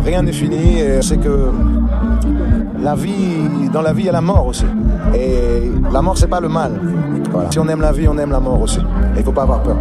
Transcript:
rien n'est fini. C'est que dans la vie, il y a la mort aussi. Et la mort, c'est pas le mal. Voilà. Si on aime la vie, on aime la mort aussi. Et il faut pas avoir peur.